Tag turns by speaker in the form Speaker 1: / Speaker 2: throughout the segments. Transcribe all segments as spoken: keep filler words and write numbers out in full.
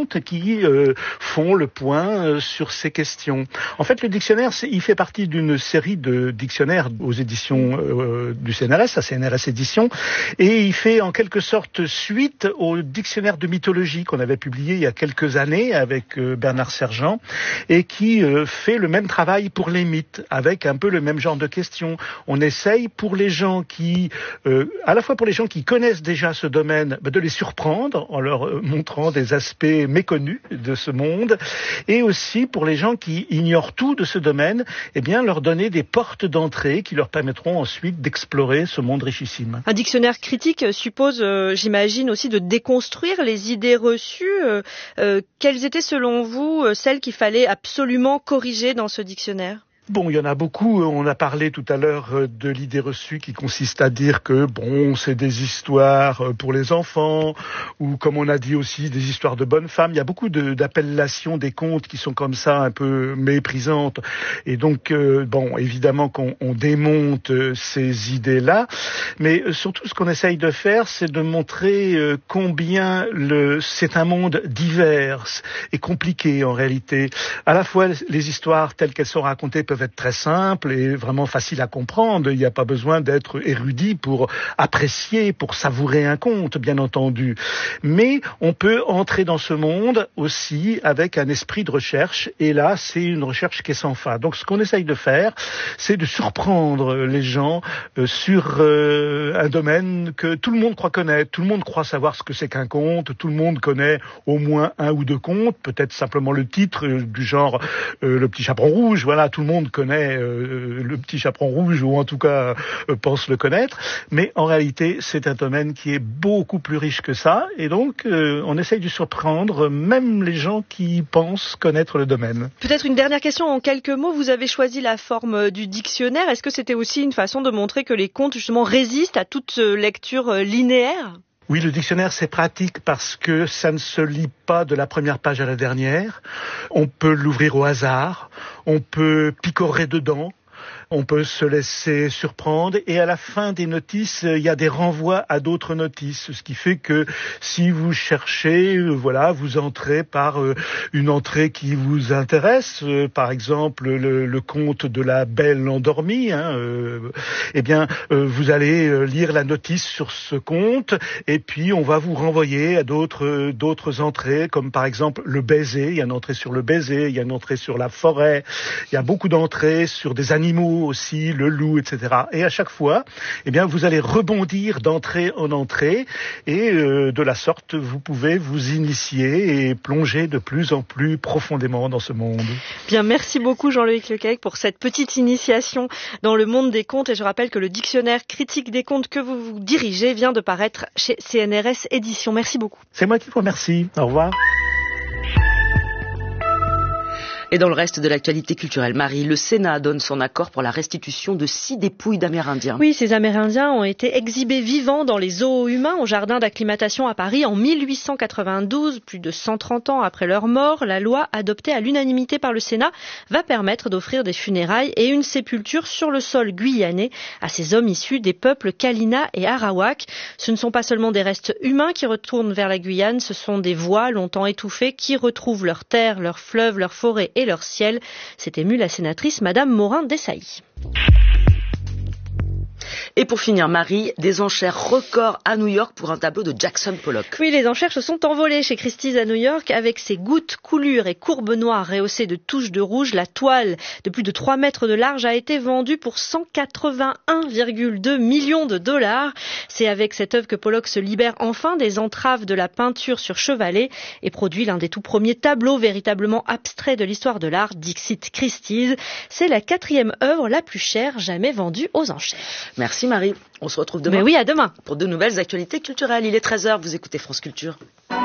Speaker 1: contes qui euh, font le point euh, sur ces questions. En fait, le dictionnaire, c'est, il fait partie d'une série de dictionnaires aux éditions euh, du C N R S, la C N R S Éditions, et il fait en quelque sorte suite au dictionnaire de mythologie qu'on avait publié il y a quelques années avec euh, Bernard Sergent, et qui euh, fait le même travail pour les mythes, avec un peu le même genre de questions. On essaye pour les gens qui, euh, à la fois pour les gens qui connaissent déjà ce domaine, de les surprendre en leur montrant des aspects méconnus de ce monde, et aussi pour les gens qui ignorent tout de ce domaine, eh bien leur donner des portes d'entrée qui leur permettront ensuite d'explorer ce monde richissime.
Speaker 2: Un dictionnaire critique suppose, euh, j'imagine aussi, de déconstruire les idées reçues. Euh, euh, quelles étaient selon vous euh, celles qu'il fallait absolument corriger dans ce dictionnaire ?
Speaker 1: Bon, il y en a beaucoup. On a parlé tout à l'heure de l'idée reçue qui consiste à dire que, bon, c'est des histoires pour les enfants, ou comme on a dit aussi, des histoires de bonnes femmes. Il y a beaucoup de, d'appellations des contes qui sont comme ça, un peu méprisantes. Et donc, euh, bon, évidemment qu'on on démonte ces idées-là. Mais surtout, ce qu'on essaye de faire, c'est de montrer combien le, c'est un monde divers et compliqué, en réalité. À la fois, les histoires telles qu'elles sont racontées peuvent être très simples et vraiment faciles à comprendre. Il n'y a pas besoin d'être érudit pour apprécier, pour savourer un conte, bien entendu. Mais on peut entrer dans ce monde aussi avec un esprit de recherche, et là, c'est une recherche qui est sans fin. Donc, ce qu'on essaye de faire, c'est de surprendre les gens euh, sur euh, un domaine que tout le monde croit connaître. Tout le monde croit savoir ce que c'est qu'un conte. Tout le monde connaît au moins un ou deux contes, peut-être simplement le titre, euh, du genre euh, Le Petit Chaperon Rouge. Voilà, tout le monde connaît euh, Le Petit Chaperon Rouge, ou en tout cas euh, pense le connaître, mais en réalité c'est un domaine qui est beaucoup plus riche que ça, et donc euh, on essaye de surprendre même les gens qui pensent connaître le domaine.
Speaker 2: Peut-être une dernière question en quelques mots. Vous avez choisi la forme du dictionnaire. Est-ce que c'était aussi une façon de montrer que les contes justement résistent à toute lecture linéaire ?
Speaker 1: Oui, le dictionnaire, c'est pratique parce que ça ne se lit pas de la première page à la dernière. On peut l'ouvrir au hasard, on peut picorer dedans, on peut se laisser surprendre, et à la fin des notices, il y a des renvois à d'autres notices, ce qui fait que si vous cherchez, voilà, vous entrez par une entrée qui vous intéresse, par exemple le, le conte de la Belle endormie, hein, euh, eh bien euh, vous allez lire la notice sur ce conte, et puis on va vous renvoyer à d'autres d'autres entrées, comme par exemple le baiser. Il y a une entrée sur le baiser, il y a une entrée sur la forêt, il y a beaucoup d'entrées sur des animaux aussi, le loup, et cetera. Et à chaque fois, eh bien, vous allez rebondir d'entrée en entrée, et euh, de la sorte, vous pouvez vous initier et plonger de plus en plus profondément dans ce monde.
Speaker 2: Bien, merci beaucoup Jean-Loïc Lequesne pour cette petite initiation dans le monde des contes. Et je rappelle que le dictionnaire critique des contes que vous, vous dirigez vient de paraître chez C N R S Éditions. Merci beaucoup.
Speaker 1: C'est moi qui vous remercie. Au revoir.
Speaker 3: Et dans le reste de l'actualité culturelle, Marie, le Sénat donne son accord pour la restitution de six dépouilles d'Amérindiens.
Speaker 2: Oui, ces Amérindiens ont été exhibés vivants dans les zoos humains au jardin d'acclimatation à Paris en mille huit cent quatre-vingt-douze, plus de cent trente ans après leur mort. La loi adoptée à l'unanimité par le Sénat va permettre d'offrir des funérailles et une sépulture sur le sol guyanais à ces hommes issus des peuples Kalina et Arawak. Ce ne sont pas seulement des restes humains qui retournent vers la Guyane, ce sont des voix longtemps étouffées qui retrouvent leurs terres, leurs fleuves, leurs forêts et leur ciel. S'est émue la sénatrice Madame Morin-Desailly.
Speaker 3: Et pour finir, Marie, des enchères records à New York pour un tableau de Jackson Pollock.
Speaker 2: Oui, les enchères se sont envolées chez Christie's à New York. Avec ses gouttes, coulures et courbes noires rehaussées de touches de rouge, la toile de plus de trois mètres de large a été vendue pour cent quatre-vingt-un virgule deux millions de dollars. C'est avec cette œuvre que Pollock se libère enfin des entraves de la peinture sur chevalet et produit l'un des tout premiers tableaux véritablement abstraits de l'histoire de l'art, Dixit Christie's. C'est la quatrième œuvre la plus chère jamais vendue aux enchères.
Speaker 3: Merci Marie, on se retrouve demain.
Speaker 2: Mais oui, à demain.
Speaker 3: Pour de nouvelles actualités culturelles. Il est treize heures, vous écoutez France Culture.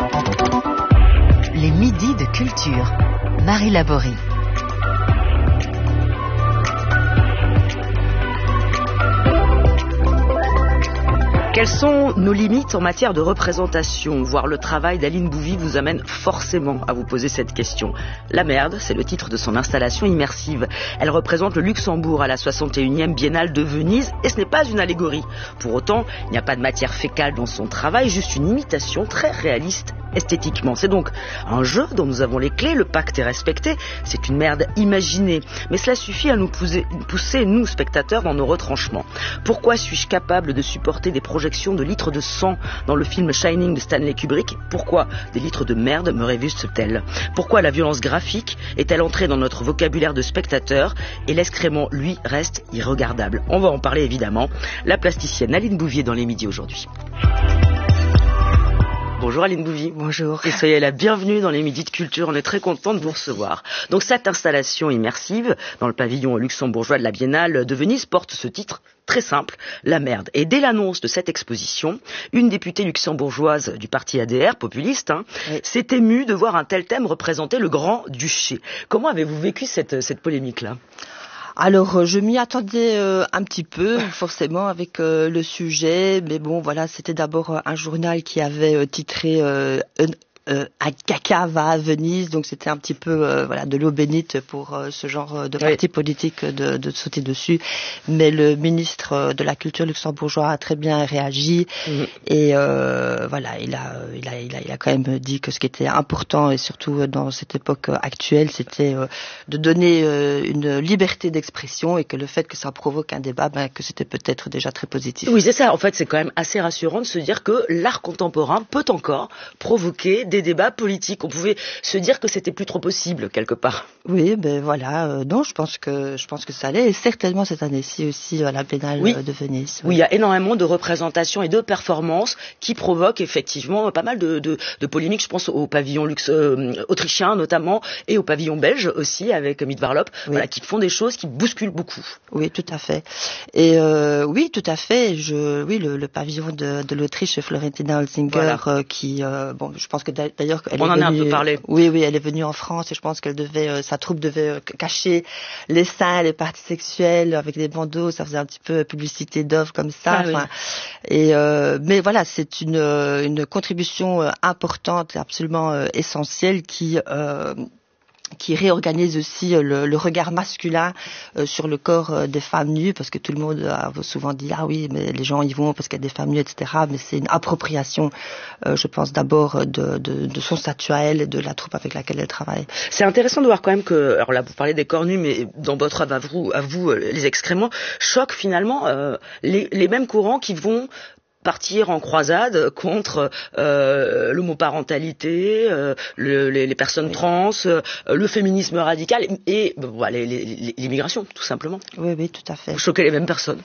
Speaker 4: Les midis de culture. Marie Laborie.
Speaker 3: Quelles sont nos limites en matière de représentation? Voir le travail d'Aline Bouvy vous amène forcément à vous poser cette question. La merde, c'est le titre de son installation immersive. Elle représente le Luxembourg à la soixante et unième Biennale de Venise et ce n'est pas une allégorie. Pour autant, il n'y a pas de matière fécale dans son travail, juste une imitation très réaliste esthétiquement. C'est donc un jeu dont nous avons les clés, le pacte est respecté, c'est une merde imaginée. Mais cela suffit à nous pousser, pousser, nous, spectateurs, dans nos retranchements. Pourquoi suis-je capable de supporter des projections de litres de sang dans le film Shining de Stanley Kubrick? Pourquoi des litres de merde me révulsent-elles? Pourquoi la violence graphique est-elle entrée dans notre vocabulaire de spectateurs et l'excrément, lui, reste irregardable? On va en parler évidemment. La plasticienne Aline Bouvy dans les midis aujourd'hui. Bonjour Aline Bouvy.
Speaker 5: Bonjour.
Speaker 3: Et soyez la bienvenue dans les midis de culture. On est très content de vous recevoir. Donc cette installation immersive dans le pavillon luxembourgeois de la Biennale de Venise porte ce titre très simple, la merde. Et dès l'annonce de cette exposition, une députée luxembourgeoise du parti A D R, populiste, hein, oui. s'est émue de voir un tel thème représenter le Grand-Duché. Comment avez-vous vécu cette, cette polémique-là ?
Speaker 5: Alors, je m'y attendais euh, un petit peu, forcément, avec euh, le sujet. Mais bon, voilà, c'était d'abord un journal qui avait euh, titré euh, un, euh, un caca va à Venise. Donc, c'était un petit peu euh, voilà, de l'eau bénite pour euh, ce genre de parti oui. politique de, de sauter dessus. Mais le ministre de la Culture luxembourgeois a très bien réagi. Mmh. Et euh, voilà, il a, il, a, il, a, il a quand même dit que ce qui était important, et surtout dans cette époque actuelle, c'était euh, de donner euh, une liberté d'expression et que le fait que ça provoque un débat, ben, que c'était peut-être déjà très positif.
Speaker 3: Oui, c'est ça. En fait, c'est quand même assez rassurant de se dire que l'art contemporain peut encore provoquer des débats politiques. On pouvait se dire que c'était plus trop possible, quelque part.
Speaker 5: Oui, ben voilà. Euh, non, je pense que je pense que ça allait. Et certainement cette année-ci aussi à la Biennale oui. de Venise.
Speaker 3: Oui. oui, il y a énormément de représentations et de performances qui provoquent effectivement pas mal de, de, de polémiques. Je pense au pavillon luxe, euh, autrichien notamment et au pavillon belge aussi avec Midvarlop, oui. voilà, qui font des choses qui bousculent beaucoup.
Speaker 5: Oui, tout à fait. Et euh, oui, tout à fait. Je, oui, le, le pavillon de, de l'Autriche, Florentina Holzinger, voilà. euh, qui, euh, bon, je pense que d'ailleurs, elle
Speaker 3: on
Speaker 5: est
Speaker 3: en
Speaker 5: venue,
Speaker 3: a un peu parlé.
Speaker 5: Oui, oui, elle est venue en France et je pense qu'elle devait, euh, sa troupe devait euh, cacher les seins, les parties sexuelles avec des bandeaux. Ça faisait un petit peu publicité d'offres comme ça.
Speaker 3: Ah,
Speaker 5: enfin, oui. Et euh, mais voilà, c'est une une contribution euh, importante, absolument euh, essentielle qui euh, qui réorganise aussi le, le regard masculin euh, sur le corps euh, des femmes nues, parce que tout le monde a souvent dit ah oui, mais les gens y vont parce qu'il y a des femmes nues, et cetera. Mais c'est une appropriation, euh, je pense d'abord de, de, de son statut à elle et de la troupe avec laquelle elle travaille.
Speaker 3: C'est intéressant de voir quand même que, alors là vous parlez des corps nus, mais dans votre œuvre à vous, à vous les excréments choquent finalement euh, les, les mêmes courants qui vont partir en croisade contre euh, l'homoparentalité, euh, le, les, les personnes oui. trans, euh, le féminisme radical et, et bah, les, les, l'immigration, tout simplement.
Speaker 5: Oui, oui, tout à fait.
Speaker 3: Vous choquez les mêmes personnes.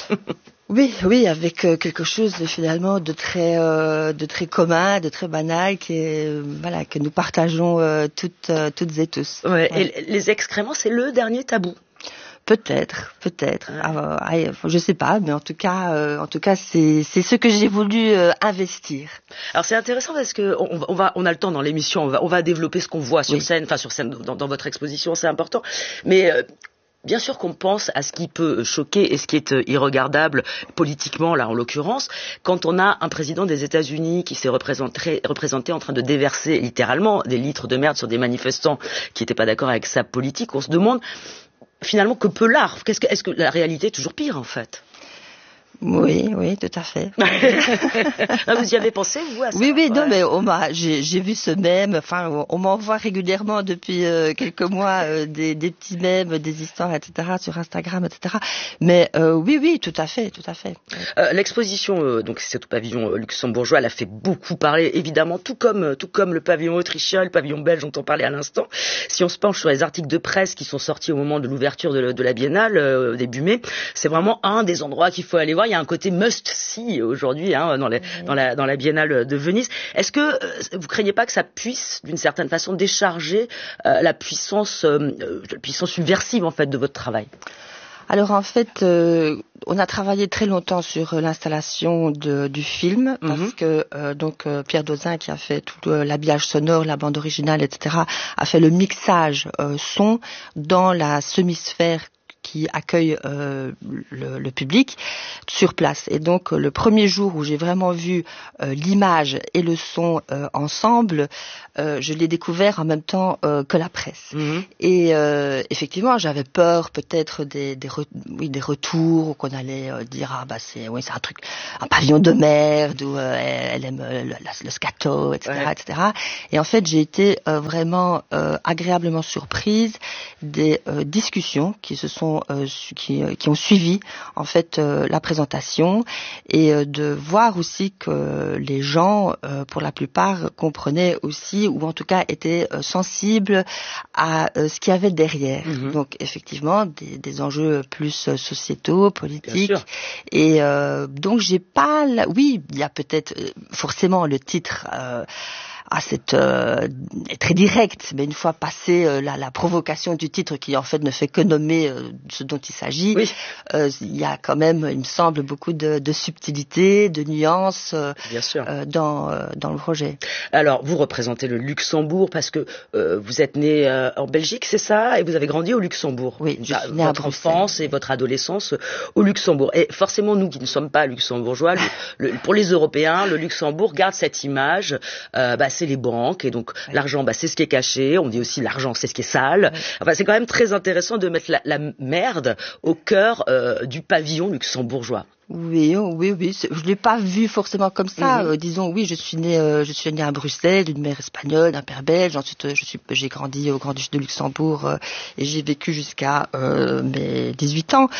Speaker 5: Oui, oui, avec euh, quelque chose de, finalement de très, euh, de très commun, de très banal, qui est, euh, voilà, que nous partageons euh, toutes, euh, toutes et tous.
Speaker 3: Ouais, ouais. Et les excréments, c'est le dernier tabou.
Speaker 5: Peut-être, peut-être. Ah, je sais pas, mais en tout cas, euh, en tout cas, c'est c'est ce que j'ai voulu euh, investir.
Speaker 3: Alors c'est intéressant parce que on, on va, on a le temps dans l'émission, on va, on va développer ce qu'on voit sur oui. scène, enfin sur scène dans, dans votre exposition, c'est important. Mais euh, bien sûr qu'on pense à ce qui peut choquer et ce qui est irregardable politiquement, là en l'occurrence, quand on a un président des États-Unis qui s'est représenté, représenté en train de déverser littéralement des litres de merde sur des manifestants qui n'étaient pas d'accord avec sa politique, on se demande finalement que peut l'art. Qu'est-ce que, est-ce que la réalité est toujours pire en fait?
Speaker 5: Oui, oui, tout à fait.
Speaker 3: Ah, vous y avez pensé, vous, à ça?
Speaker 5: Oui, oui,
Speaker 3: ouais.
Speaker 5: non, mais on m'a, j'ai, j'ai vu ce mème. Enfin, on m'envoie régulièrement depuis euh, quelques mois euh, des, des petits mèmes, des histoires, et cetera, sur Instagram, et cetera. Mais euh, oui, oui, tout à fait, tout à fait.
Speaker 3: Euh, l'exposition, euh, donc c'est au pavillon luxembourgeois, elle a fait beaucoup parler, évidemment, tout comme tout comme le pavillon autrichien, le pavillon belge dont on parlait à l'instant. Si on se penche sur les articles de presse qui sont sortis au moment de l'ouverture de, de la Biennale euh, début mai, c'est vraiment un des endroits qu'il faut aller voir. Il y a un côté must-see aujourd'hui hein, dans, les, dans, la, dans la Biennale de Venise. Est-ce que euh, vous craignez pas que ça puisse, d'une certaine façon, décharger euh, la puissance, euh, la puissance subversive en fait de votre travail?
Speaker 5: Alors en fait, euh, on a travaillé très longtemps sur l'installation de, du film parce mm-hmm. que euh, donc euh, Pierre Dozin qui a fait tout euh, l'habillage sonore, la bande originale, et cetera, a fait le mixage euh, son dans la semi-sphère qui accueille euh, le, le public sur place. Et donc le premier jour où j'ai vraiment vu euh, l'image et le son euh, ensemble, euh, je l'ai découvert en même temps euh, que la presse. Mmh. Et euh, effectivement, j'avais peur peut-être des, des, re, oui, des retours, qu'on allait euh, dire ah bah c'est oui c'est un truc, un pavillon de merde, ou euh, elle aime le, le scato, et cetera, ouais. et cetera. Et en fait, j'ai été euh, vraiment euh, agréablement surprise des euh, discussions qui se sont euh, qui, euh, qui ont suivi en fait euh, la présentation, et euh, de voir aussi que les gens, euh, pour la plupart, comprenaient aussi, ou en tout cas étaient euh, sensibles à euh, ce qu'il y avait derrière. Mmh. Donc effectivement, des, des enjeux plus euh, sociétaux, politiques. Et euh, donc j'ai pas, la... oui, il y a peut-être euh, forcément le titre. Euh, Ah, c'est euh, très direct, mais une fois passé euh, la, la provocation du titre, qui en fait ne fait que nommer euh, ce dont il s'agit, oui. euh, il y a quand même, il me semble, beaucoup de, de subtilité, de nuances euh, Bien sûr. Euh, dans euh, dans le projet.
Speaker 3: Alors, vous représentez le Luxembourg parce que euh, vous êtes né euh, en Belgique, c'est ça, et vous avez grandi au Luxembourg.
Speaker 5: Oui, je suis né
Speaker 3: votre
Speaker 5: à
Speaker 3: enfance et votre adolescence au Luxembourg. Et forcément, nous qui ne sommes pas luxembourgeois, le, le, pour les Européens, le Luxembourg garde cette image. Euh, bah, c'est les banques, et donc oui. l'argent, bah, c'est ce qui est caché. On dit aussi l'argent, c'est ce qui est sale. Oui. Enfin, c'est quand même très intéressant de mettre la, la merde au cœur euh, du pavillon luxembourgeois.
Speaker 5: Oui, oui, oui. Je l'ai pas vu forcément comme ça. Mm-hmm. Euh, disons, oui, je suis né, euh, je suis né à Bruxelles, d'une mère espagnole, d'un père belge. Ensuite, je suis, j'ai grandi au Grand-Duché de Luxembourg euh, et j'ai vécu jusqu'à euh, mes dix-huit ans.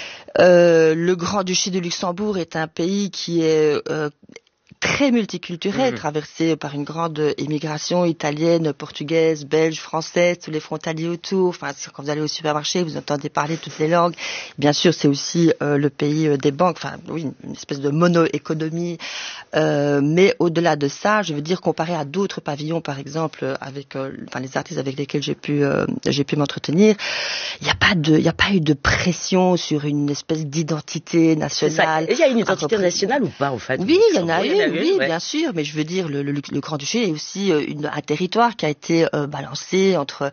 Speaker 5: Euh, le Grand-Duché de Luxembourg est un pays qui est euh, très multiculturel, mmh. traversé par une grande émigration italienne, portugaise, belge, française, tous les frontaliers autour. Enfin, quand vous allez au supermarché, vous entendez parler toutes les langues. Bien sûr, c'est aussi euh, le pays euh, des banques. Enfin, oui, une espèce de mono-économie. Euh, mais au-delà de ça, je veux dire, comparé à d'autres pavillons, par exemple, avec, euh, enfin, les artistes avec lesquels j'ai pu, euh, j'ai pu m'entretenir, il n'y a pas de, il n'y a pas eu de pression sur une espèce d'identité nationale.
Speaker 3: Il y a une identité nationale ou pas, en fait?
Speaker 5: Oui, il y en a eu. Oui, ouais. bien sûr, mais je veux dire, le, le, le Grand-Duché est aussi euh, une, un territoire qui a été euh, balancé entre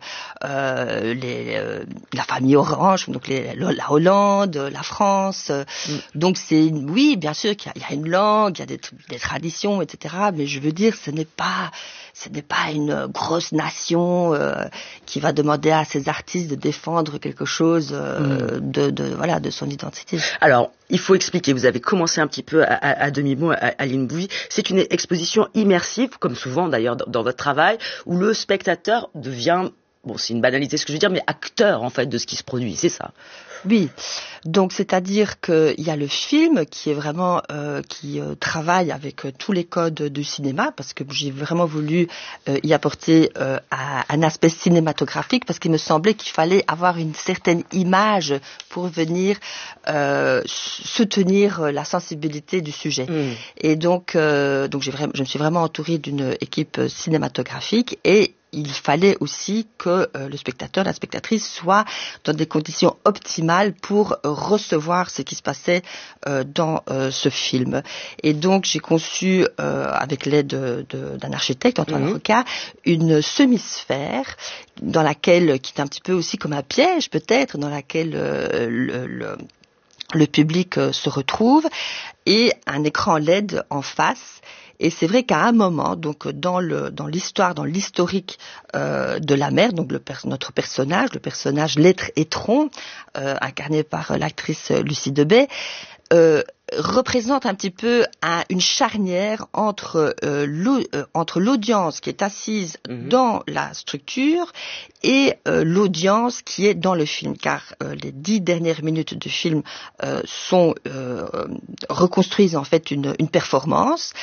Speaker 5: euh, les, euh, la famille Orange, donc les, la Hollande, la France. Euh, mm. Donc c'est, oui, bien sûr qu'il y a, il y a une langue, il y a des, des traditions, et cetera. Mais je veux dire, ce n'est pas, ce n'est pas une grosse nation euh, qui va demander à ses artistes de défendre quelque chose euh, mm. de, de, voilà, de son identité.
Speaker 3: Alors, il faut expliquer. Vous avez commencé un petit peu à, à, à demi-mot, à Aline Bouvy. C'est une exposition immersive, comme souvent d'ailleurs dans, dans votre travail, où le spectateur devient, bon, c'est une banalité ce que je veux dire, mais acteur en fait de ce qui se produit, c'est ça?
Speaker 5: Oui, donc c'est-à-dire qu'il y a le film qui est vraiment euh, qui euh, travaille avec euh, tous les codes du cinéma, parce que j'ai vraiment voulu euh, y apporter euh, un aspect cinématographique, parce qu'il me semblait qu'il fallait avoir une certaine image pour venir euh, soutenir la sensibilité du sujet. Mmh. Et donc, euh, donc j'ai vraiment, je me suis vraiment entourée d'une équipe cinématographique, et il fallait aussi que euh, le spectateur, la spectatrice soit dans des conditions optimales pour euh, recevoir ce qui se passait euh, dans euh, ce film. Et donc j'ai conçu, euh, avec l'aide de, de, d'un architecte, Antoine mmh. Roca, une semi-sphère dans laquelle, qui est un petit peu aussi comme un piège peut-être, dans laquelle euh, le, le le public euh, se retrouve, et un écran L E D en face. Et c'est vrai qu'à un moment, donc dans le dans l'histoire, dans l'historique euh, de la mère, donc le per- notre personnage, le personnage Lettre et Tron, euh, incarné par l'actrice Lucie Debay, euh, représente un petit peu un, une charnière entre euh, l'au, euh, entre l'audience qui est assise mmh. dans la structure et euh, l'audience qui est dans le film, car euh, les dix dernières minutes du film euh, sont euh, reconstruisent en fait une, une performance.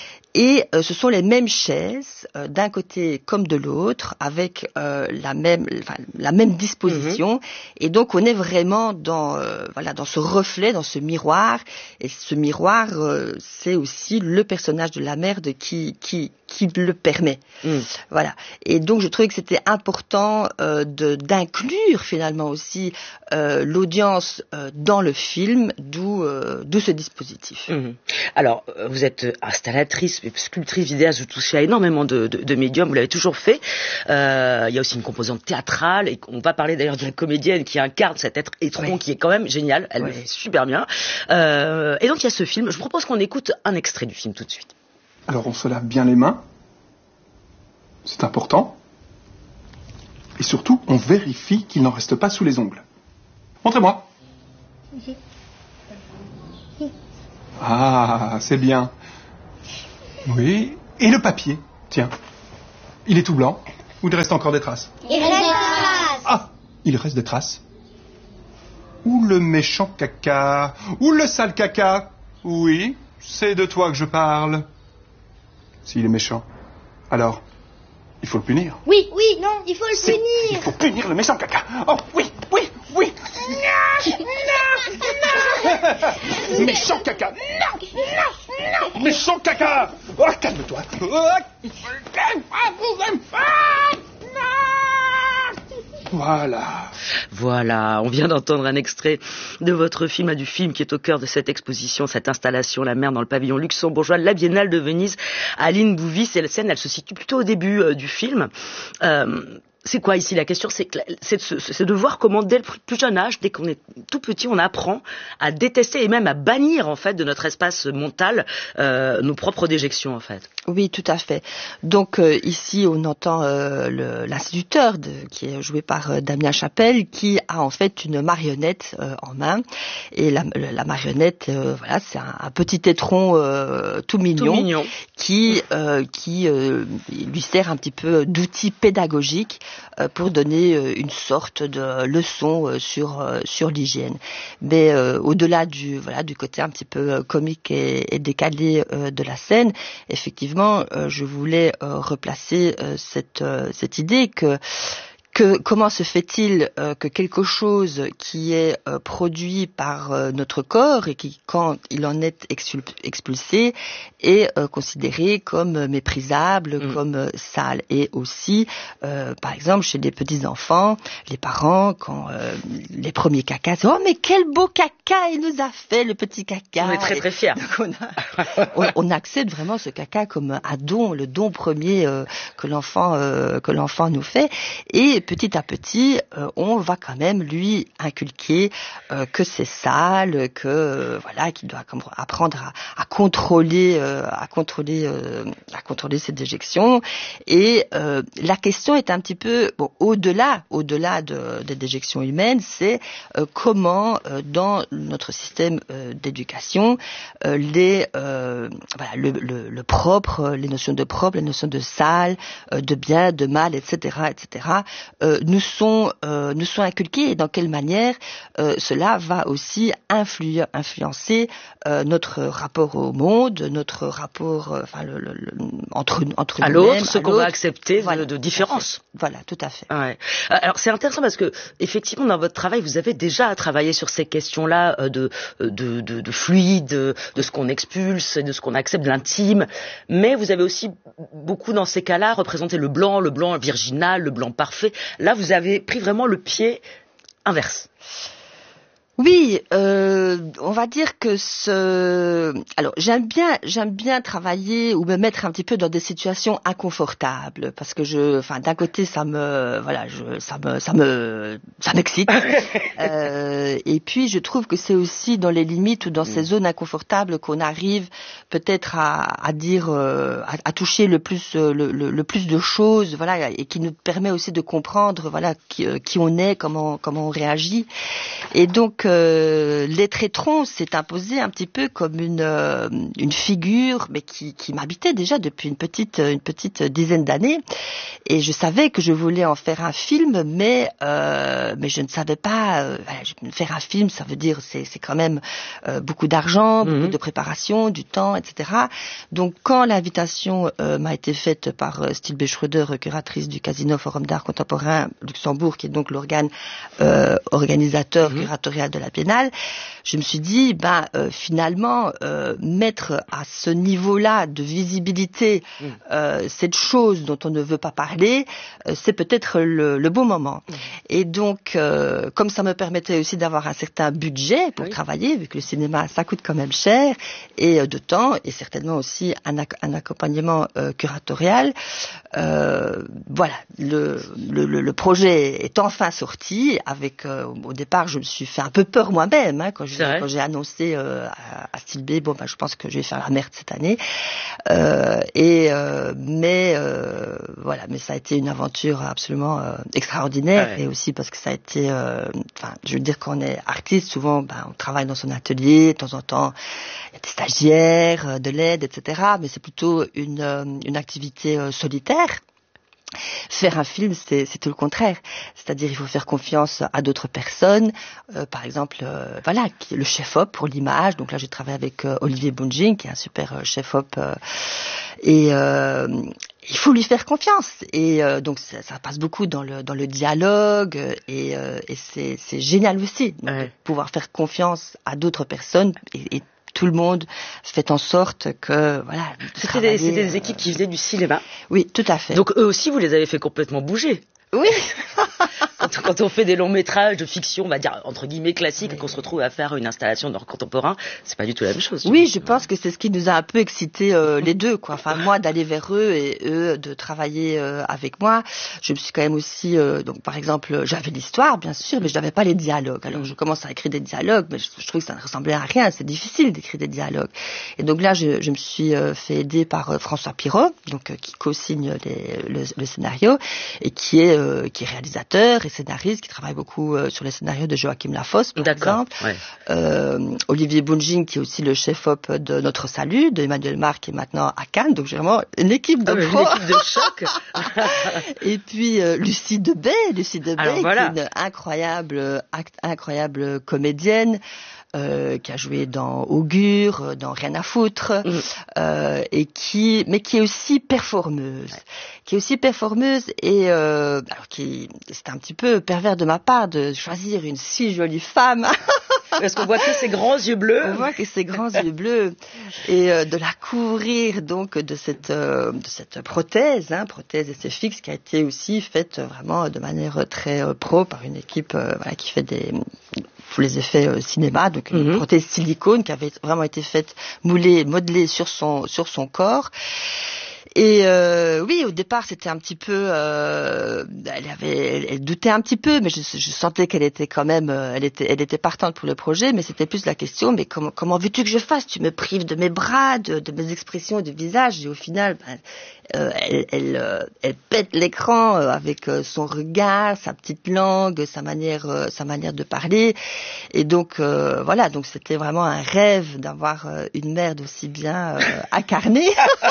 Speaker 5: Et euh, ce sont les mêmes chaises euh, d'un côté comme de l'autre, avec euh, la même, enfin, la même disposition. Mmh. Et donc on est vraiment dans, euh, voilà, dans ce reflet, dans ce miroir. Et ce miroir, euh, c'est aussi le personnage de la mère de qui, qui, qui le permet. Mmh. Voilà. Et donc je trouvais que c'était important euh, de, d'inclure finalement aussi euh, l'audience euh, dans le film, d'où, euh, d'où ce dispositif.
Speaker 3: Mmh. Alors vous êtes installatrice sculptrice, vidéaste, vous touchez à énormément de, de, de médiums, vous l'avez toujours fait. Euh, il y a aussi une composante théâtrale, et on va parler d'ailleurs de la comédienne qui incarne cet être étron oui. qui est quand même génial, elle oui. le fait super bien. Euh, et donc il y a ce film, je vous propose qu'on écoute un extrait du film tout de suite.
Speaker 6: Alors on se lave bien les mains, c'est important. Et surtout, on vérifie qu'il n'en reste pas sous les ongles. Montrez-moi. Ah, c'est bien. Oui. Et le papier, tiens. Il est tout blanc. Ou il reste encore des traces?
Speaker 7: Il reste des traces.
Speaker 6: Ah, il reste des traces. Ou le méchant caca. Ou le sale caca. Oui, c'est de toi que je parle. S'il est méchant, alors... il faut le punir.
Speaker 7: Oui, oui, non, il faut le
Speaker 6: c'est,
Speaker 7: punir.
Speaker 6: Il faut punir le méchant caca. Oh, oui, oui, oui. Non, non, non. Méchant caca. Non, non, non. Méchant caca. Oh, calme-toi. Oh. Voilà.
Speaker 3: Voilà, on vient d'entendre un extrait de votre film, du film qui est au cœur de cette exposition, cette installation, La mer dans le pavillon luxembourgeois de la Biennale de Venise. Aline Bouvy, cette scène, elle se situe plutôt au début euh, du film. Euh, c'est quoi ici la question? C'est, c'est, de, c'est de voir comment dès le plus jeune âge, dès qu'on est tout petit, on apprend à détester et même à bannir en fait de notre espace mental euh, nos propres déjections en fait.
Speaker 5: Oui, tout à fait. Donc euh, ici, on entend euh, le, l'instituteur de, qui est joué par euh, Damien Chapelle, qui a en fait une marionnette euh, en main. Et la, la marionnette, euh, voilà, c'est un, un petit étron euh, tout mignon,
Speaker 3: tout mignon.
Speaker 5: qui euh, qui euh, lui sert un petit peu d'outil pédagogique euh, pour donner euh, une sorte de leçon euh, sur euh, sur l'hygiène. Mais euh, au-delà du voilà du côté un petit peu euh, comique et, et décalé euh, de la scène, effectivement. Euh, je voulais euh, replacer euh, cette, euh, cette idée que, que comment se fait-il euh, que quelque chose qui est euh, produit par euh, notre corps et qui, quand il en est expul- expulsé, est euh, considéré comme méprisable, mmh. comme euh, sale. Et aussi, euh, par exemple, chez les petits-enfants, les parents, quand euh, les premiers cacas, c'est « Oh, mais quel beau caca il nous a fait, le petit caca !»
Speaker 3: On est très très fiers.
Speaker 5: Donc on, a, on, on accepte vraiment ce caca comme un don, le don premier euh, que l'enfant euh, que l'enfant nous fait. Et petit à petit, euh, on va quand même lui inculquer euh, que c'est sale, que euh, voilà, qu'il doit apprendre à, à contrôler, euh, à contrôler, euh, à contrôler ses déjections. Et euh, la question est un petit peu bon, au-delà, au-delà de, des déjections humaines, c'est euh, comment euh, dans notre système euh, d'éducation, euh, les euh, voilà, le, le, le propre, les notions de propre, les notions de sale, euh, de bien, de mal, et cetera, et cetera. Euh, nous sont euh, nous sont inculqués et dans quelle manière euh, cela va aussi influer, influencer euh, notre rapport au monde, notre rapport euh, enfin le, le, le, entre entre
Speaker 3: à
Speaker 5: nous-mêmes,
Speaker 3: l'autre, ce
Speaker 5: à
Speaker 3: qu'on
Speaker 5: l'autre.
Speaker 3: va accepter
Speaker 5: Voilà,
Speaker 3: de, de différence.
Speaker 5: Voilà, tout à fait.
Speaker 3: Ouais. Alors c'est intéressant parce que effectivement dans votre travail vous avez déjà travaillé sur ces questions-là de de de, de fluide, de, de ce qu'on expulse, de ce qu'on accepte, de l'intime, mais vous avez aussi beaucoup dans ces cas-là représenté le blanc, le blanc virginal, le blanc parfait. Là vous avez pris vraiment le pied inverse.
Speaker 5: Oui, euh, on va dire que ce. Alors, j'aime bien, j'aime bien travailler ou me mettre un petit peu dans des situations inconfortables, parce que je, enfin, d'un côté, ça me, voilà, je, ça me, ça me, ça m'excite. euh, et puis, je trouve que c'est aussi dans les limites ou dans ces zones inconfortables qu'on arrive peut-être à, à dire, euh, à, à toucher le plus, le, le, le plus de choses, voilà, et qui nous permet aussi de comprendre, voilà, qui, qui on est, comment, comment on réagit. Et donc Euh, l'être étron s'est imposé un petit peu comme une euh, une figure, mais qui, qui m'habitait déjà depuis une petite une petite dizaine d'années. Et je savais que je voulais en faire un film, mais euh, mais je ne savais pas. Euh, voilà, faire un film, ça veut dire c'est c'est quand même euh, beaucoup d'argent, mmh. beaucoup de préparation, du temps, et cetera. Donc quand l'invitation euh, m'a été faite par euh, Stilbe Schröder, curatrice du Casino Forum d'Art Contemporain Luxembourg, qui est donc l'organe euh, organisateur, mmh. curatorial de la Biennale, je me suis dit, ben euh, finalement, euh, mettre à ce niveau-là de visibilité mmh. euh, cette chose dont on ne veut pas parler, euh, c'est peut-être le, le bon moment. Mmh. Et donc, euh, comme ça me permettait aussi d'avoir un certain budget pour oui. travailler, vu que le cinéma, ça coûte quand même cher, et euh, de temps, et certainement aussi un, ac- un accompagnement euh, curatorial, euh, voilà, le, le, le projet est enfin sorti. Avec, euh, au départ, je me suis fait un peu peur moi-même hein, quand, je, quand j'ai annoncé euh, à, à Style B, bon, ben, je pense que je vais faire la merde cette année. Euh, et euh, mais euh, voilà, mais ça a été une aventure absolument euh, extraordinaire, ouais. et aussi parce que ça a été, enfin, euh, je veux dire, quand on est artiste, souvent, ben, on travaille dans son atelier, de temps en temps, il y a des stagiaires, de l'aide, et cetera. Mais c'est plutôt une euh, une activité euh, solitaire. Faire un film, c'est, c'est tout le contraire. C'est-à-dire, il faut faire confiance à d'autres personnes. Euh, par exemple, euh, voilà, le chef-op pour l'image. Donc là, j'ai travaillé avec euh, Olivier Bunjing, qui est un super euh, chef-op. Euh, et euh, il faut lui faire confiance. Et euh, donc, ça, ça passe beaucoup dans le dans le dialogue. Et, euh, et c'est, c'est génial aussi, donc, ouais. de pouvoir faire confiance à d'autres personnes et, et tout le monde fait en sorte que, voilà.
Speaker 3: C'était des, c'était des équipes euh... qui venaient du cinéma.
Speaker 5: Oui, tout à fait.
Speaker 3: Donc eux aussi, vous les avez fait complètement bouger.
Speaker 5: Oui.
Speaker 3: quand, quand on fait des longs métrages de fiction, on va dire entre guillemets classique, et qu'on se retrouve à faire une installation d'art contemporain, c'est pas du tout la même chose.
Speaker 5: Oui, je pense que c'est ce qui nous a un peu excités euh, les deux, quoi. Enfin, moi d'aller vers eux et eux de travailler euh, avec moi. Je me suis quand même aussi, euh, donc par exemple, j'avais l'histoire, bien sûr, mais je n'avais pas les dialogues. Alors je commence à écrire des dialogues, mais je, je trouve que ça ne ressemblait à rien. C'est difficile d'écrire des dialogues. Et donc là, je, je me suis euh, fait aider par euh, François Pirot, donc euh, qui co-signe les, le, le scénario et qui est euh, qui est réalisateur et scénariste, qui travaille beaucoup euh, sur les scénarios de Joachim Lafosse, par
Speaker 3: D'accord,
Speaker 5: exemple.
Speaker 3: Ouais.
Speaker 5: Euh, Olivier Bunjing, qui est aussi le chef-op de Notre Salut, de Emmanuel Mar, qui est maintenant à Cannes. Donc j'ai vraiment une équipe de
Speaker 3: ah,
Speaker 5: pros.
Speaker 3: Une équipe de choc.
Speaker 5: Et puis euh, Lucie Debay, Lucie Debay,
Speaker 3: Alors, voilà.
Speaker 5: qui est une incroyable, act, incroyable comédienne. Euh, qui a joué dans Augure, dans Rien à foutre, mmh. euh, et qui, mais qui est aussi performeuse, ouais. qui est aussi performeuse et euh, alors qui, c'est un petit peu pervers de ma part de choisir une si jolie femme.
Speaker 3: Parce qu'on voit que ses grands yeux bleus.
Speaker 5: On voit que ses grands yeux bleus et euh, de la couvrir donc de cette euh, de cette prothèse, hein, prothèse S F X qui a été aussi faite vraiment de manière très euh, pro par une équipe euh, voilà, qui fait des tous les effets euh, cinéma, donc une mm-hmm. prothèse silicone qui avait vraiment été faite, moulée, modelée sur son sur son corps. Et euh, oui, au départ, c'était un petit peu, euh, elle avait, elle, elle doutait un petit peu, mais je, je sentais qu'elle était quand même, euh, elle était, elle était partante pour le projet, mais c'était plus la question, mais comment, comment veux-tu que je fasse ? Tu me prives de mes bras, de, de mes expressions de visage, et au final, ben, euh, elle, elle, euh, elle pète l'écran euh, avec euh, son regard, sa petite langue, sa manière, euh, sa manière de parler, et donc euh, voilà, donc c'était vraiment un rêve d'avoir euh, une merde aussi bien euh, incarnée.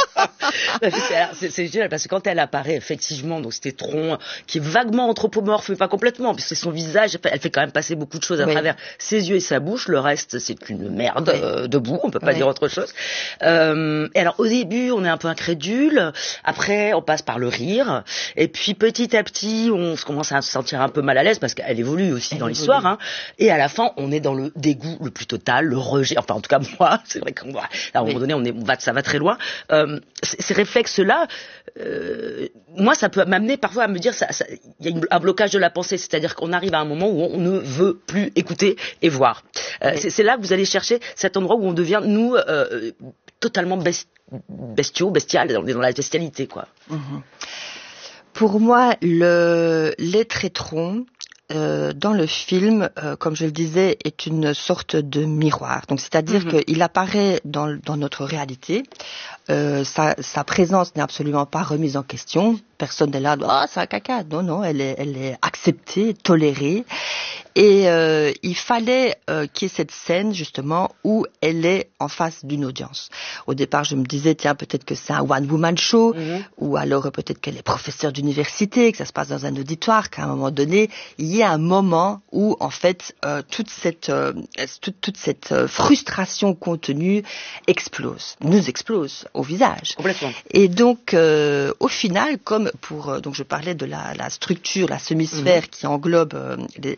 Speaker 3: C'est, c'est génial parce que quand elle apparaît effectivement, donc c'était Tron qui est vaguement anthropomorphe mais pas complètement puisque son visage, elle fait quand même passer beaucoup de choses à oui. travers ses yeux et sa bouche. Le reste c'est une merde oui. euh, debout, on peut pas oui. dire autre chose. Euh, et alors au début on est un peu incrédule, après on passe par le rire et puis petit à petit on commence à se sentir un peu mal à l'aise parce qu'elle évolue aussi elle dans évolue. l'histoire. Hein, et à la fin on est dans le dégoût le plus total, le rejet. Enfin en tout cas moi, c'est vrai qu'à un moment oui. donné on est, on va, ça va très loin. Euh, ces réflexes-là, euh, moi, ça peut m'amener parfois à me dire, ça, ça, y a une, un blocage de la pensée, c'est-à-dire qu'on arrive à un moment où on ne veut plus écouter et voir. Euh, oui. c'est, c'est là que vous allez chercher cet endroit où on devient, nous, euh, totalement best, bestiaux, bestial, on est dans la bestialité, quoi.
Speaker 5: Mmh. Pour moi, le, les traîtrons, Euh, dans le film, euh, comme je le disais, est une sorte de miroir. Donc, c'est-à-dire mm-hmm. qu'il apparaît dans, dans notre réalité. Euh, sa, sa présence n'est absolument pas remise en question. Personne n'est là, ah, oh, c'est un caca. Non, non, elle est, elle est acceptée, tolérée. Et euh, il fallait euh, qu'il y ait cette scène, justement, où elle est en face d'une audience. Au départ, je me disais, tiens, peut-être que c'est un one-woman show, mm-hmm. ou alors peut-être qu'elle est professeure d'université, que ça se passe dans un auditoire, qu'à un moment donné, il y a un moment où, en fait, euh, toute cette, euh, toute, toute cette euh, frustration contenue explose, nous explose au visage.
Speaker 3: Complètement.
Speaker 5: Et donc, euh, au final, comme pour, euh, donc je parlais de la, la structure, la semi-sphère mm-hmm. qui englobe euh, les, l'audience,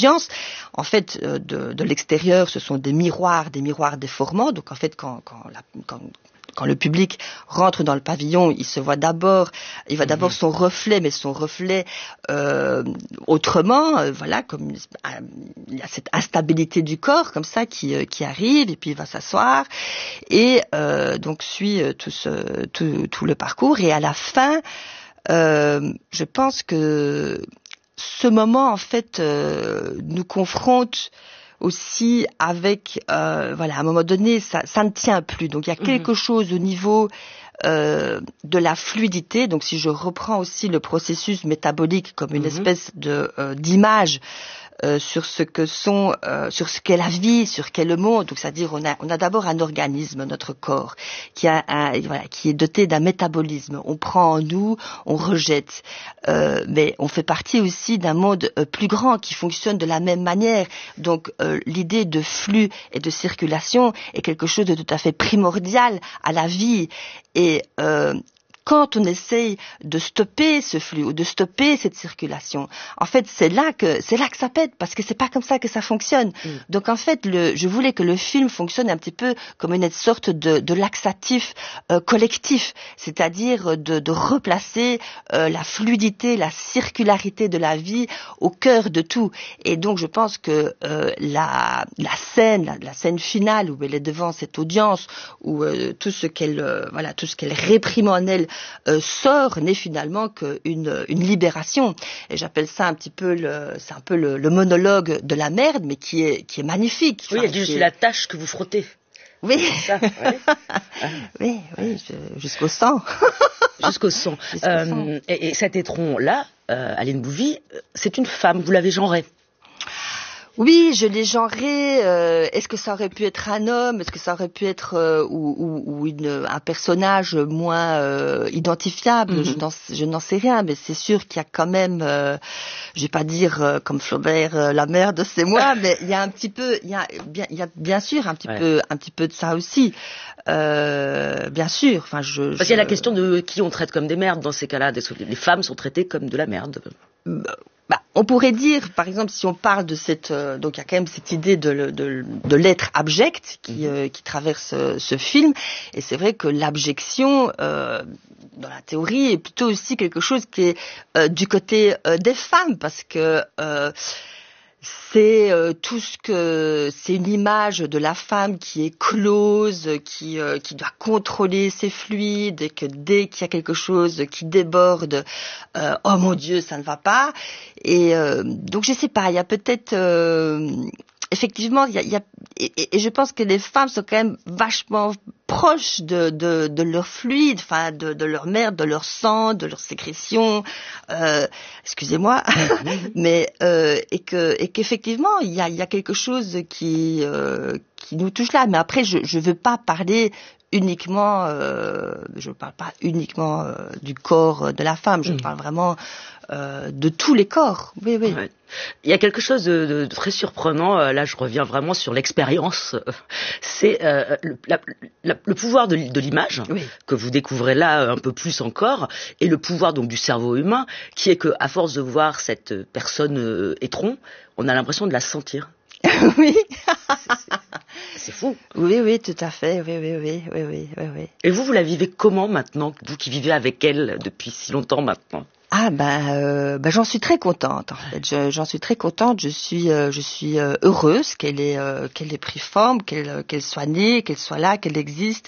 Speaker 5: l'audience. En fait, euh, de, de l'extérieur, ce sont des miroirs, des miroirs déformants. Donc en fait, quand, quand, la, quand Quand le public rentre dans le pavillon, il se voit d'abord, il voit d'abord son reflet, mais son reflet euh, autrement, euh, voilà, comme il y a cette instabilité du corps comme ça qui euh, qui arrive, et puis il va s'asseoir et euh, donc suit euh, tout ce tout, tout le parcours, et à la fin, euh, je pense que ce moment en fait euh, nous confronte aussi avec, euh, voilà, à un moment donné, ça, ça ne tient plus. Donc il y a quelque mmh. chose au niveau euh, de la fluidité. Donc si je reprends aussi le processus métabolique comme une mmh. espèce de euh, d'image euh, sur ce que sont, euh, sur ce qu'est la vie, sur qu'est le monde. Donc c'est-à-dire on a, on a d'abord un organisme, notre corps, qui a, un, voilà, qui est doté d'un métabolisme. On prend en nous, on rejette, euh, mais on fait partie aussi d'un monde euh, plus grand qui fonctionne de la même manière. Donc euh, l'idée de flux et de circulation est quelque chose de tout à fait primordial à la vie. Et euh, quand on essaye de stopper ce flux ou de stopper cette circulation, en fait, c'est là que c'est là que ça pète, parce que c'est pas comme ça que ça fonctionne. Mm. Donc en fait, le, je voulais que le film fonctionne un petit peu comme une sorte de, de laxatif euh, collectif, c'est-à-dire de, de replacer euh, la fluidité, la circularité de la vie au cœur de tout. Et donc je pense que euh, la, la scène, la, la scène finale où elle est devant cette audience, où euh, tout ce qu'elle, euh, voilà, tout ce qu'elle réprime en elle Euh, sort n'est finalement qu'une une libération. Et j'appelle ça un petit peu le, c'est un peu le, le monologue de la merde, mais qui est qui est magnifique.
Speaker 3: Oui, enfin, elle dit je suis la tâche que vous frottez.
Speaker 5: Oui.
Speaker 3: Ça, ouais.
Speaker 5: oui, oui, je, jusqu'au sang.
Speaker 3: Jusqu'au sang. Jusqu'au euh, sang. Et, et cet étron-là, euh, Aline Bouvy, c'est une femme. Vous l'avez genrée.
Speaker 5: Oui, je l'ai genré. Euh, est-ce que ça aurait pu être un homme? Est-ce que ça aurait pu être euh, ou, ou, ou une, un personnage moins euh, identifiable? Mm-hmm. Je n'en, je n'en sais rien, mais c'est sûr qu'il y a quand même, euh, je vais pas dire euh, comme Flaubert, euh, la merde, c'est moi, mais il y a un petit peu, il y a bien, il y a bien sûr un petit ouais. peu, un petit peu de ça aussi. Euh, bien sûr. Enfin, je.
Speaker 3: Parce je... qu'il y a la question de qui on traite comme des merdes dans ces cas-là. Les femmes sont traitées comme de la merde.
Speaker 5: Bah, Bah, on pourrait dire, par exemple, si on parle de cette, euh, donc il y a quand même cette idée de, de, de l'être abject qui, euh, qui traverse euh, ce film, et c'est vrai que l'abjection, euh, dans la théorie, est plutôt aussi quelque chose qui est euh, du côté euh, des femmes, parce que euh, c'est euh, tout ce que c'est une image de la femme qui est close, qui euh, qui doit contrôler ses fluides, et que dès qu'il y a quelque chose qui déborde, euh, oh mon Dieu, ça ne va pas. Et euh, donc je sais pas, il y a peut-être euh, effectivement, il y a, il y a et, et je pense que les femmes sont quand même vachement proches de, de, de leur fluide, enfin de, de leur merde, de leur sang, de leur sécrétion. Euh, excusez-moi, mais euh, et que et qu'effectivement il y a il y a quelque chose qui euh, qui nous touche là. Mais après, je je veux pas parler uniquement, euh, je ne parle pas uniquement euh, du corps de la femme. Je mmh. parle vraiment euh, de tous les corps. Oui, oui.
Speaker 3: Ouais. Il y a quelque chose de, de, de très surprenant. Là, je reviens vraiment sur l'expérience. C'est euh, le, la, la, le pouvoir de, de l'image oui. que vous découvrez là un peu plus encore, et le pouvoir donc du cerveau humain, qui est que, à force de voir cette personne euh, étron, on a l'impression de la sentir.
Speaker 5: Oui.
Speaker 3: c'est, c'est, c'est fou.
Speaker 5: Oui, oui, tout à fait. Oui, oui, oui, oui, oui, oui, oui.
Speaker 3: Et vous, vous la vivez comment maintenant, vous qui vivez avec elle depuis si longtemps maintenant?
Speaker 5: Ah ben, euh, ben j'en suis très contente en fait. Je, j'en suis très contente. Je suis, euh, je suis euh, heureuse qu'elle ait, euh, qu'elle ait pris forme, qu'elle, qu'elle soit née, qu'elle soit là, qu'elle existe.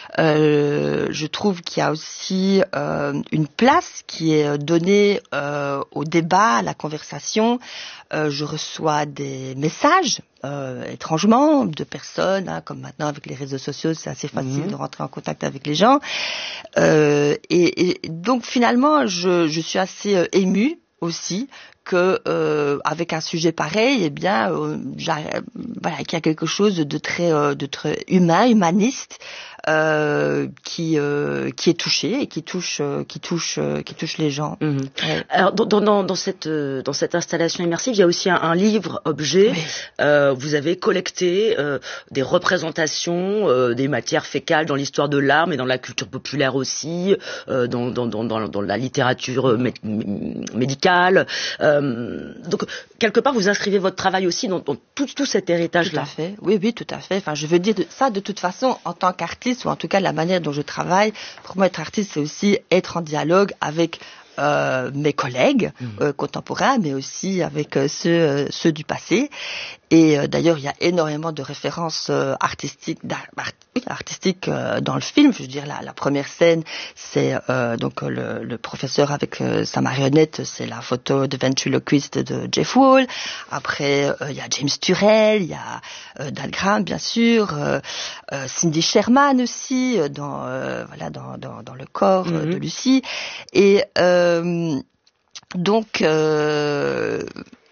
Speaker 5: Euh, je trouve qu'il y a aussi euh, une place qui est donnée euh, au débat, à la conversation. Euh, je reçois des messages, euh, étrangement, de personnes, hein, comme maintenant avec les réseaux sociaux, c'est assez facile mmh. de rentrer en contact avec les gens. Euh, et, et donc finalement, je, je suis assez euh, émue aussi que euh, avec un sujet pareil, eh bien, euh, voilà, qu'il y a quelque chose de très, euh, de très humain, humaniste, euh, qui euh, qui est touché et qui touche euh, qui touche euh, qui touche les gens.
Speaker 3: Mmh.
Speaker 5: Ouais.
Speaker 3: Alors dans, dans, dans cette euh, dans cette installation immersive, il y a aussi un, un livre objet.
Speaker 5: Oui.
Speaker 3: Euh, vous avez collecté euh, des représentations euh, des matières fécales dans l'histoire de l'art, mais dans la culture populaire aussi, euh, dans, dans dans dans dans la littérature mé- médicale. Euh, donc quelque part, vous inscrivez votre travail aussi dans, dans tout tout cet héritage là.
Speaker 5: Tout à fait. Oui, oui, tout à fait. Enfin, je veux dire de, ça de toute façon en tant qu'artiste, ou en tout cas la manière dont je travaille. Pour moi, être artiste, c'est aussi être en dialogue avec euh, mes collègues mmh. euh, contemporains, mais aussi avec euh, ceux euh, ceux du passé. Et euh, d'ailleurs, il y a énormément de références euh, artistiques, art, artistiques euh, dans le film. Je veux dire, la, la première scène, c'est euh, donc le, le professeur avec euh, sa marionnette, c'est la photo de ventriloquiste de Jeff Wall. Après, euh, il y a James Turrell, il y a euh, Dan Graham, bien sûr, euh, euh, Cindy Sherman aussi, euh, dans euh, voilà dans, dans dans le corps mm-hmm. euh, de Lucie. Et euh, donc euh,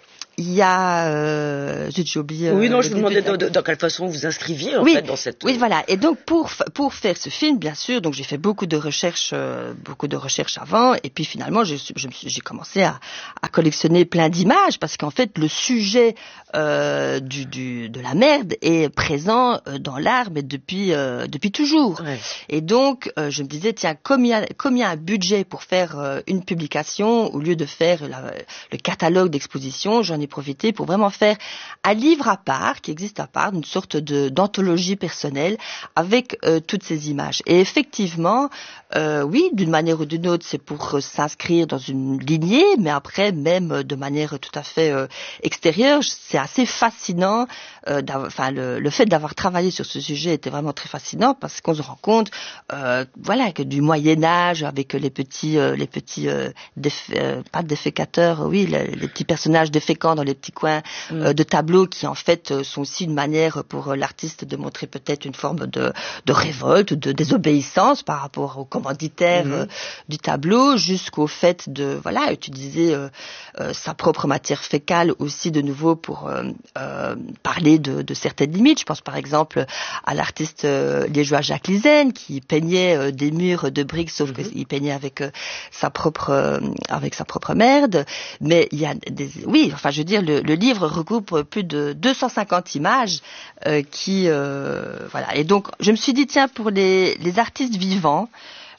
Speaker 5: il y a, euh, j'ai oublié.
Speaker 3: Oui, non,
Speaker 5: euh,
Speaker 3: je vous demandais de, de, dans quelle façon vous inscriviez en
Speaker 5: oui,
Speaker 3: fait dans cette.
Speaker 5: Oui, voilà. Et donc pour pour faire ce film, bien sûr, donc j'ai fait beaucoup de recherches, euh, beaucoup de recherches avant, et puis finalement, je, je me suis, j'ai commencé à, à collectionner plein d'images parce qu'en fait, le sujet euh, du, du de la merde est présent dans l'art, mais depuis euh, depuis toujours.
Speaker 3: Ouais.
Speaker 5: Et donc, euh, je me disais, tiens, combien combien un budget pour faire euh, une publication au lieu de faire la, le catalogue d'exposition, j'en ai profité pour vraiment faire un livre à part, qui existe à part, une sorte de d'anthologie personnelle avec euh, toutes ces images. Et effectivement, euh, oui, d'une manière ou d'une autre, c'est pour euh, s'inscrire dans une lignée, mais après, même euh, de manière tout à fait euh, extérieure, c'est assez fascinant. Euh, enfin, le, le fait d'avoir travaillé sur ce sujet était vraiment très fascinant parce qu'on se rend compte, euh, voilà, que du Moyen Âge, avec les petits, euh, les petits, euh, déf, euh, pas défécateurs, oui, les, les petits personnages déféquants dans les petits coins mmh. euh, de tableaux qui en fait euh, sont aussi une manière pour euh, l'artiste de montrer peut-être une forme de, de révolte, de désobéissance par rapport au commanditaire mmh. euh, du tableau, jusqu'au fait de voilà utiliser euh, euh, sa propre matière fécale aussi de nouveau pour euh, euh, parler de, de certaines limites. Je pense par exemple à l'artiste euh, liégeois Jacques Lizen qui peignait euh, des murs de briques, sauf mmh. qu'il peignait avec euh, sa propre euh, avec sa propre merde. Mais il y a des oui, enfin je veux dire le, le livre regroupe plus de deux cent cinquante images euh, qui euh, voilà. Et donc je me suis dit tiens pour les les artistes vivants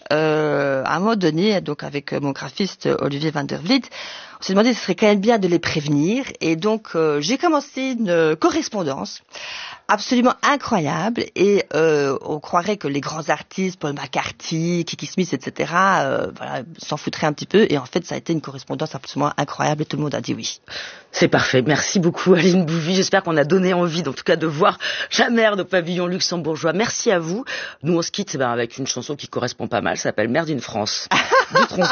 Speaker 5: euh, à un moment donné donc avec mon graphiste Olivier van der Vliet, on s'est demandé ce serait quand même bien de les prévenir et donc euh, j'ai commencé une correspondance absolument incroyable et euh, on croirait que les grands artistes, Paul McCarthy, Kiki Smith, et cetera, euh, voilà, s'en foutraient un petit peu et en fait ça a été une correspondance absolument incroyable et tout le monde a dit oui.
Speaker 3: C'est parfait, merci beaucoup Aline Bouvy, j'espère qu'on a donné envie en tout cas de voir la merde au pavillon luxembourgeois. Merci à vous. Nous on se quitte ben, avec une chanson qui correspond pas mal, ça s'appelle Merde in France.